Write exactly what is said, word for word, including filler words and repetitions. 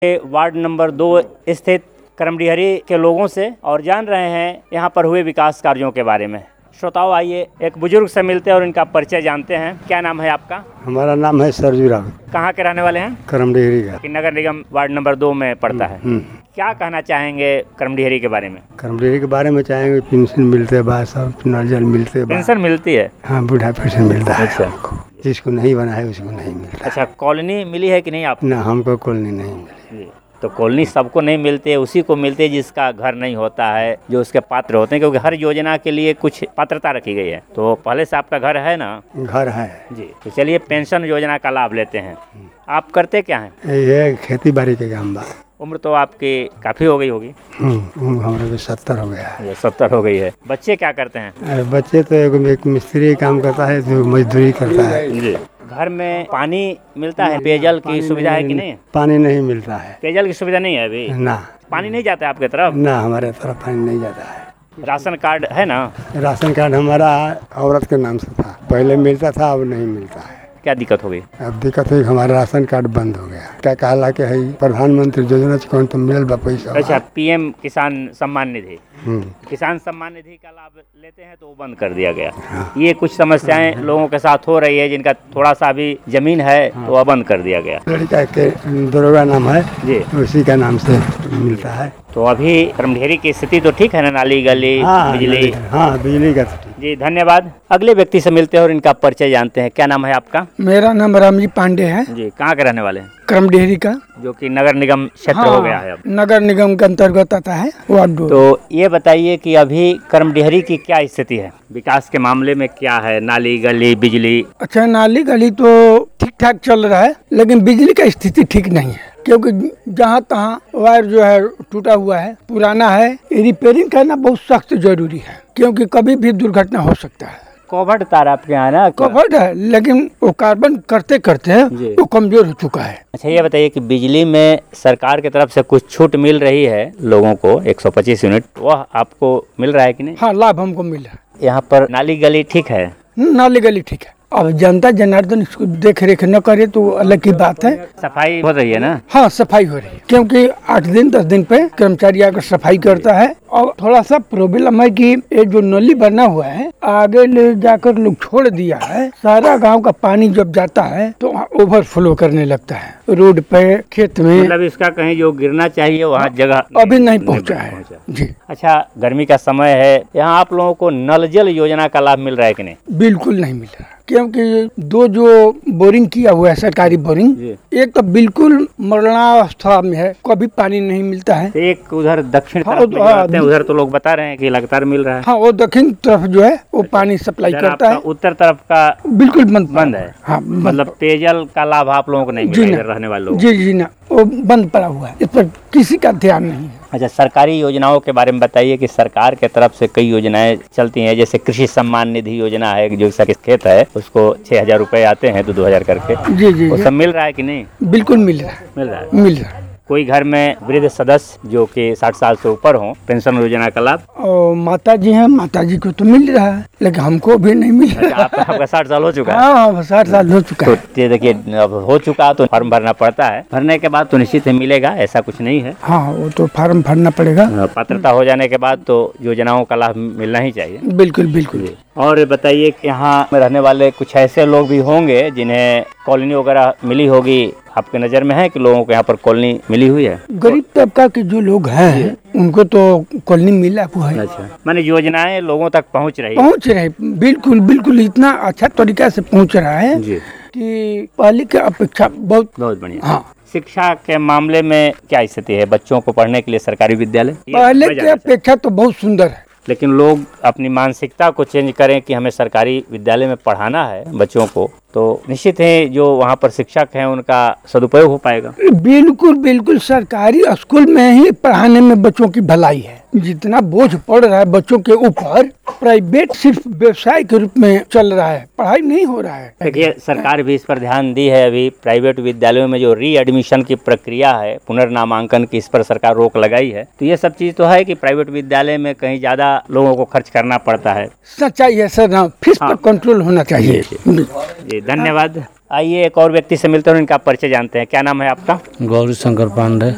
Ward number दो स्थित करमडीहरी के लोगों से और जान रहे हैं यहाँ पर हुए विकास कार्यों के बारे में। श्रोताओं, आइए एक बुजुर्ग से मिलते हैं और इनका परिचय जानते हैं। क्या नाम है आपका? हमारा नाम है सरजू राव। कहाँ के रहने वाले हैं? करमडीहरी का। कि नगर निगम वार्ड नंबर दो में पड़ता है। क्या कहना चाहेंगे करमडीहरी के बारे में? करमडीहरी के बारे में चाहेंगे पेंशन मिलते है, बात सब नल जल मिलते है। पेंशन मिलती है? हाँ, बूढ़ा पेंशन मिलता है। अच्छा। जिसको नहीं बना है उसको नहीं मिलता। अच्छा, कॉलोनी मिली है कि नहीं आप? ना, हमको कॉलोनी नहीं मिली। तो कॉलोनी सबको नहीं मिलती है, उसी को मिलती है जिसका घर नहीं होता है, जो उसके पात्र होते हैं, क्योंकि हर योजना के लिए कुछ पात्रता रखी गई है। तो पहले से आपका घर है ना? घर है जी। तो चलिए पेंशन योजना का लाभ लेते हैं। आप करते क्या हैं? ये खेती बाड़ी के काम बा। उम्र तो आपकी काफ़ी हो गई होगी। उम्र हमारे को सत्तर हो गया है। ये सत्तर हो गई है। बच्चे क्या करते हैं? बच्चे तो एक, एक मिस्त्री काम करता है, जो मजदूरी करता है। जी। घर में पानी मिलता है? पेयजल की सुविधा है कि नहीं? पानी नहीं मिलता है। पेयजल की सुविधा नहीं है अभी? ना, पानी नहीं जाता है आपके तरफ? ना, हमारे तरफ पानी नहीं जाता है। राशन कार्ड है ना? राशन कार्ड हमारा औरत के नाम से था, पहले मिलता था, अब नहीं मिलता है। क्या दिक्कत हो गई? अब दिक्कत है, हमारा राशन कार्ड बंद हो गया। क्या कहला के है प्रधानमंत्री योजना कौन तो मिलल बा पैसा। अच्छा, पीएम किसान सम्मान निधि। किसान सम्मान निधि का लाभ लेते हैं तो वो बंद कर दिया गया। हाँ। ये कुछ समस्याएं लोगों के साथ हो रही है, जिनका थोड़ा सा भी जमीन है तो वह बंद कर दिया गया। लड़का के दरोगा नाम है जी, उसी का नाम से मिलता है। तो अभी करमडीहरी की स्थिति तो ठीक है ना? नाली गली, हाँ, बिजली? हाँ, बिजली का। जी, धन्यवाद। अगले व्यक्ति से मिलते हैं और इनका परिचय जानते हैं। क्या नाम है आपका? मेरा नाम रामजी पांडे है। जी। कहाँ के रहने वाले हैं? करमडीहरी का, जो कि नगर निगम क्षेत्र हाँ, हो गया है अब। नगर निगम के अंतर्गत आता है वार्ड दो। तो ये बताइए कि अभी करमडीहरी की क्या स्थिति है, विकास के मामले में क्या है? नाली गली, बिजली? अच्छा, नाली गली तो ठीक ठाक चल रहा है, लेकिन बिजली का स्थिति ठीक नहीं है, क्योंकि जहाँ तहाँ वायर जो है टूटा हुआ है, पुराना है। रिपेयरिंग करना बहुत सख्त जरूरी है, क्योंकि कभी भी दुर्घटना हो सकता है। कोवर्ट तार आपके यहाँ ना? कोवर्ट है, लेकिन वो कार्बन करते करते वो कमजोर हो चुका है। अच्छा, ये बताइए कि बिजली में सरकार की तरफ से कुछ छूट मिल रही है लोगों को, एक सौ पच्चीस यूनिट, वह आपको मिल रहा है कि नहीं? हाँ, लाभ हमको मिल रहा है। यहाँ पर नाली गली ठीक है? नाली गली ठीक है। अब जनता जनार्दन इसको देख रेख न करे तो अलग की बात है। सफाई हो रही है ना? हाँ, सफाई हो रही है, क्योंकि आठ दिन दस दिन पे कर्मचारी आकर सफाई करता है। और थोड़ा सा प्रॉब्लम है कि ये जो नली बना हुआ है आगे ले जाकर लोग छोड़ दिया है, सारा गांव का पानी जब जाता है तो ओवरफ्लो करने लगता है रोड पे, खेत में। मतलब इसका कहीं जो गिरना चाहिए वहाँ जगह अभी नहीं पहुँचा है। जी। अच्छा, गर्मी का समय है, यहाँ आप लोगों को नल जल योजना का लाभ मिल रहा है कि नहीं? बिल्कुल नहीं मिल रहा, क्योंकि दो जो बोरिंग किया हुआ है, सरकारी बोरिंग, एक तो बिल्कुल मरणावस्था में है, कभी पानी नहीं मिलता है। एक उधर दक्षिण हाँ, तरफ हाँ, में उधर तो लोग बता रहे हैं कि लगातार मिल रहा है। हाँ, वो दक्षिण तरफ जो है वो पानी सप्लाई करता है। उत्तर तरफ का बिल्कुल बंद बंद है। हाँ, मतलब पेयजल का लाभ आप लोगों को नहीं मिल रहा, इधर रहने वाले लोग? जी जी ना, वो बंद पड़ा हुआ है, इस पर किसी का ध्यान नहीं है। अच्छा, सरकारी योजनाओं के बारे में बताइए कि सरकार के तरफ से कई योजनाएं चलती हैं, जैसे कृषि सम्मान निधि योजना है, जो खेत है उसको छह हजार रुपए आते हैं तो दो हजार करके। जी जी, वो सब मिल रहा है कि नहीं? बिल्कुल मिल रहा है। मिल रहा है मिल रहा है। कोई घर में वृद्ध सदस्य जो कि साठ साल से ऊपर हो, पेंशन योजना का लाभ? और माता जी हैं, माता जी को तो मिल रहा है, लेकिन हमको भी नहीं मिल रहा। आप, आपका साठ साल हो चुका है? हाँ, साठ साल हो चुका है। तो देखिए, अब हो चुका तो फॉर्म भरना पड़ता है, भरने के बाद तो निश्चित ही मिलेगा, ऐसा कुछ नहीं है। हाँ, वो तो फॉर्म भरना पड़ेगा। पात्रता हो जाने के बाद तो योजनाओं का लाभ मिलना ही चाहिए। बिल्कुल बिल्कुल। और बताइए कि यहाँ में रहने वाले कुछ ऐसे लोग भी होंगे जिन्हें कॉलोनी वगैरह मिली होगी, आपके नज़र में है कि लोगों को यहाँ पर कॉलोनी मिली हुई है? गरीब तबका के जो लोग हैं उनको तो कॉलोनी मिला हुआ है। अच्छा, माने योजनाएं लोगों तक पहुँच रही पहुँच रही बिल्कुल बिल्कुल, इतना अच्छा तरीका से पहुँच रहा है जी कि पहले की अपेक्षा बहुत बहुत बढ़िया। हाँ, शिक्षा के मामले में क्या स्थिति है? बच्चों को पढ़ने के लिए सरकारी विद्यालय पहले की अपेक्षा तो बहुत सुंदर है, लेकिन लोग अपनी मानसिकता को चेंज करें कि हमें सरकारी विद्यालय में पढ़ाना है बच्चों को, तो निश्चित है जो वहाँ पर शिक्षक हैं उनका सदुपयोग हो पाएगा। बिल्कुल बिल्कुल, सरकारी स्कूल में ही पढ़ाने में बच्चों की भलाई है। जितना बोझ पड़ रहा है बच्चों के ऊपर, प्राइवेट सिर्फ व्यवसाय के रूप में चल रहा है, पढ़ाई नहीं हो रहा है। देखिए, सरकार भी इस पर ध्यान दी है। अभी प्राइवेट विद्यालयों में जो री एडमिशन की प्रक्रिया है, पुनर्नामांकन की, इस पर सरकार रोक लगाई है। तो ये सब चीज तो है कि प्राइवेट विद्यालय में कहीं ज्यादा लोगों को खर्च करना पड़ता है। सच्चाई है सर, हाँ, फीस पर कंट्रोल होना चाहिए। जी, धन्यवाद। आइए एक और व्यक्ति से मिलते हैं, इनका परिचय जानते हैं। क्या नाम है आपका? गौरी शंकर पांडे।